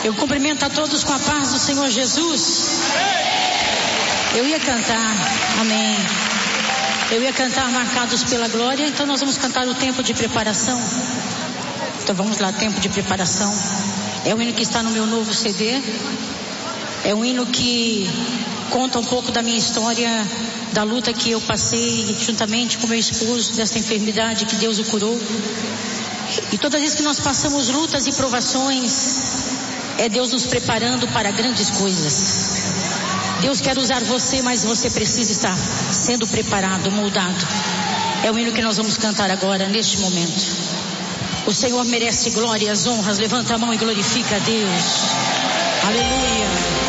Eu cumprimento a todos com a paz do Senhor Jesus. Eu ia cantar, amém. Eu ia cantar Marcados pela Glória, então nós vamos cantar o tempo de preparação. Então vamos lá, tempo de preparação. É um hino que está no meu novo CD. É um hino que conta um pouco da minha história, da luta que eu passei juntamente com meu esposo, dessa enfermidade que Deus o curou. E todas as vezes que nós passamos lutas e provações, é Deus nos preparando para grandes coisas. Deus quer usar você, mas você precisa estar sendo preparado, moldado. É o hino que nós vamos cantar agora, neste momento. O Senhor merece glórias, honras. Levanta a mão e glorifica a Deus. Aleluia.